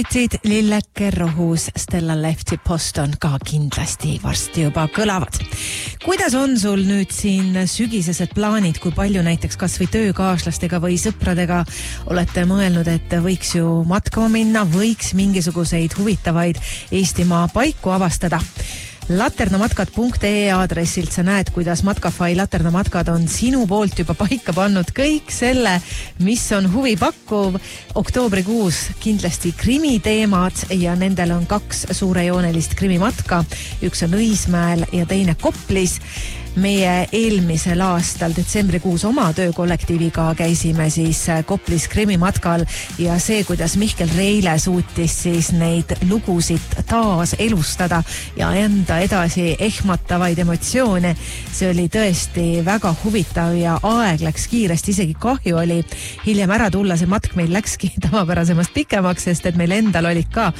Lilleke Rohus, Stella Lefti Poston ka kindlasti varsti juba kõlavad. Kuidas on sul nüüd siin sügisesed plaanid, kui palju näiteks kas või töökaaslastega või sõpradega olete mõelnud, et võiks ju matkama minna, võiks mingisuguseid huvitavaid Eestimaa paiku avastada? Laternamatkad.ee aadressilt sa näed, kuidas Matkafai Laternamatkad on sinu poolt juba paika pannud kõik selle, mis on huvipakkuv. Oktoobrikuus kindlasti krimiteemad ja nendel on 2 suurejoonelist krimimatka. Üks on Õismäel ja teine Koplis. Meie eelmisel aastal detsembrikuus oma töökollektiiviga käisime siis Koplis krimimatkal ja see, kuidas Mihkel Reile suutis siis neid lugusid taas elustada ja enda edasi ehmatavaid emotsioone. See oli tõesti väga huvitav ja aeg läks kiiresti, isegi kahju oli hiljem ära tulla. See matk meil läkski tavapärasemast pikemaks, sest et meil endal olid ka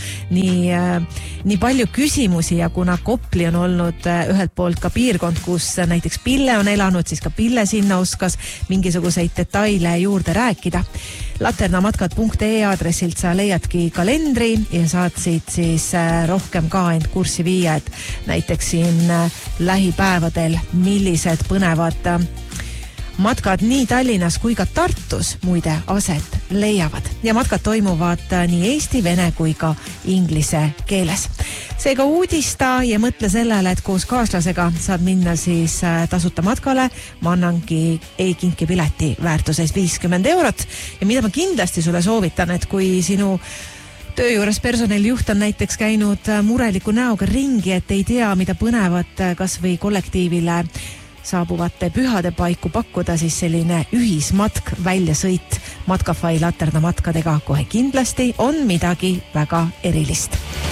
nii palju küsimusi ja kuna Kopli on olnud ühelt poolt ka piirkond, kus näiteks Pille on elanud, siis ka Pille sinna oskas mingisuguseid detaile juurde rääkida. Laternamatkad.ee aadressilt sa leiadki kalendri ja saad siit siis rohkem ka end kurssi viia, et näiteks siin lähipäevadel millised põnevad matkad nii Tallinnas kui ka Tartus muide aset leiavad ja matkad toimuvad nii eesti, vene kui ka inglise keeles. Seega uudista ja mõtle sellele, et koos kaaslasega saad minna siis tasuta matkale. Ma annangi e-kinki pileti väärtuses 50 eurot ja mida ma kindlasti sulle soovitan, et kui sinu töö juures personalijuht on näiteks käinud mureliku näoga ringi, et ei tea, mida põnevat kas või kollektiivile saabuvate pühade paiku pakkuda, siis selline ühismatk, väljasõit Matkafai Laternamatkadega kohe kindlasti on midagi väga erilist.